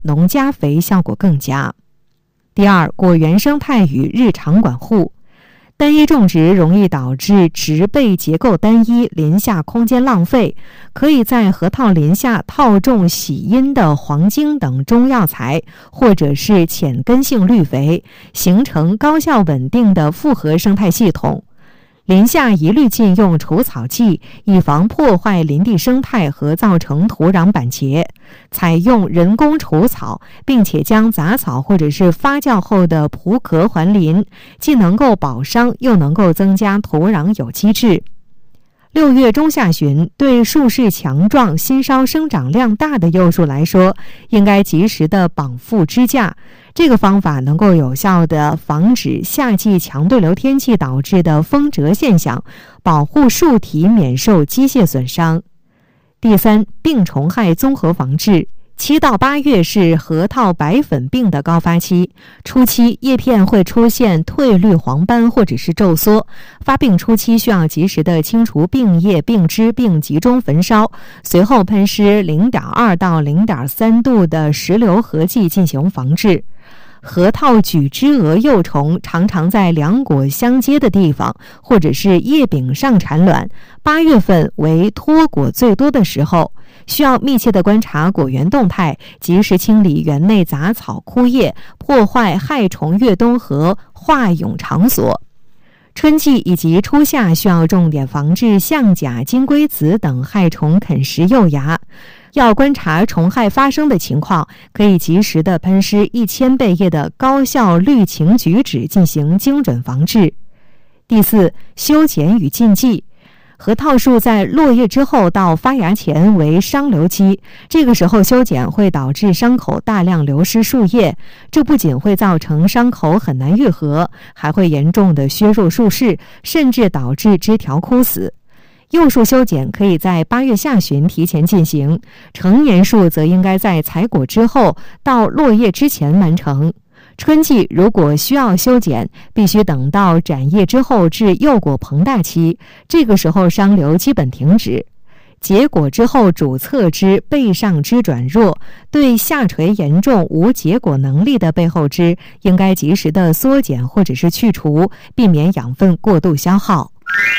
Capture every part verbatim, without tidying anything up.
农加肥效果更佳。第二，果园生态与日常管护。单一种植容易导致植被结构单一，林下空间浪费，可以在河套林下套种喜阴的黄精等中药材，或者是浅根性绿肥，形成高效稳定的复合生态系统。林下一律禁用除草剂，以防破坏林地生态和造成土壤板结。采用人工除草，并且将杂草或者是发酵后的蒲壳还林，既能够保墒，又能够增加土壤有机质。六月中下旬，对树势强壮、新梢生长量大的幼树来说，应该及时的绑缚支架。这个方法能够有效地防止夏季强对流天气导致的风折现象，保护树体免受机械损伤。第三，病虫害综合防治。七到八月是核桃白粉病的高发期，初期叶片会出现褪绿黄斑或者是皱缩，发病初期需要及时的清除病叶、病枝并集中焚烧，随后喷施 零点二 到 零点三 度的石硫合剂进行防治。核桃举枝蛾幼虫常常在两果相接的地方或者是叶柄上产卵，八月份为脱果最多的时候，需要密切的观察果园动态，及时清理园内杂草枯叶，破坏害虫越冬和化蛹场所。春季以及初夏需要重点防治象甲、金龟子等害虫啃食幼芽。要观察虫害发生的情况，可以及时的喷施一千倍叶的高效绿芩菊酯进行精准防治。第四，修剪与禁忌。核桃树在落叶之后到发芽前为伤流期，这个时候修剪会导致伤口大量流失树叶，这不仅会造成伤口很难愈合，还会严重的削弱树势，甚至导致枝条枯死。幼树修剪可以在八月下旬提前进行，成年树则应该在采果之后到落叶之前完成。春季如果需要修剪，必须等到展叶之后至幼果膨大期，这个时候伤流基本停止。结果之后主侧枝、背上枝转弱，对下垂严重无结果能力的背后枝，应该及时的缩减或者是去除，避免养分过度消耗。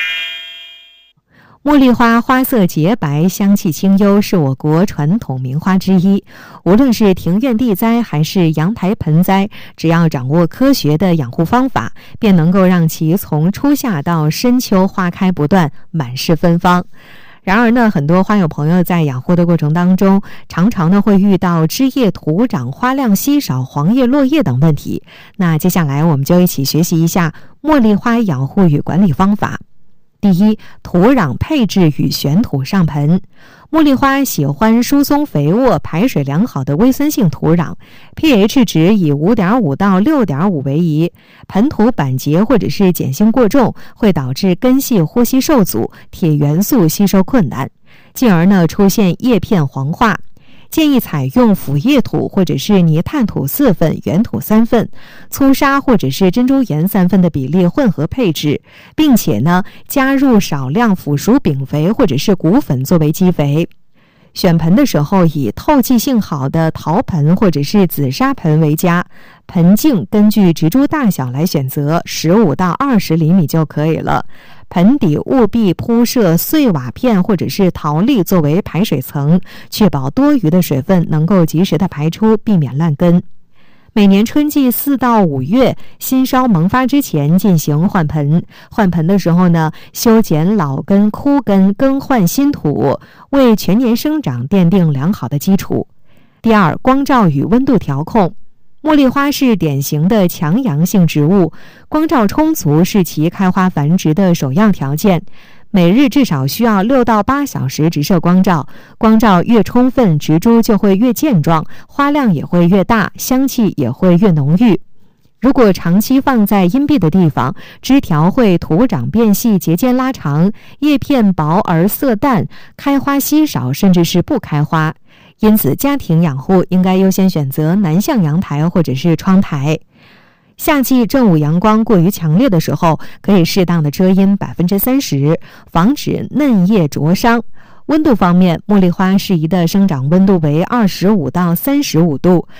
茉莉花花色洁白，香气清幽，是我国传统名花之一。无论是庭院地栽还是阳台盆栽，只要掌握科学的养护方法，便能够让其从初夏到深秋花开不断，满是芬芳。然而呢，很多花友朋友在养护的过程当中，常常呢会遇到枝叶徒长、花量稀少、黄叶落叶等问题。那接下来我们就一起学习一下茉莉花养护与管理方法。第一，土壤配置与选土上盆。茉莉花喜欢疏松肥沃、排水良好的微酸性土壤， pH 值以 五点五 到 六点五 为宜。盆土板结或者是碱性过重，会导致根系呼吸受阻，铁元素吸收困难，进而呢出现叶片黄化。建议采用腐叶土或者是泥炭土四份、原土三份，粗沙或者是珍珠岩三份的比例混合配置，并且呢加入少量腐熟饼肥或者是骨粉作为基肥。选盆的时候，以透气性好的陶盆或者是紫砂盆为佳，盆径根据植株大小来选择，十五到二十厘米就可以了。盆底务必铺设碎瓦片或者是陶粒作为排水层，确保多余的水分能够及时的排出，避免烂根。每年春季四到五月新梢萌发之前进行换盆，换盆的时候呢，修剪老根、枯根，更换新土，为全年生长奠定良好的基础。第二，光照与温度调控。茉莉花是典型的强阳性植物，光照充足是其开花繁殖的首要条件。每日至少需要六到八小时直射光照，光照越充分，植株就会越健壮，花量也会越大，香气也会越浓郁。如果长期放在阴蔽的地方，枝条会土长变细、节间拉长，叶片薄而色淡，开花稀少，甚至是不开花。因此，家庭养护应该优先选择南向阳台或者是窗台。夏季正午阳光过于强烈的时候，可以适当的遮阴 百分之三十， 防止嫩叶灼伤。温度方面，茉莉花适宜的生长温度为二十五到三十五度，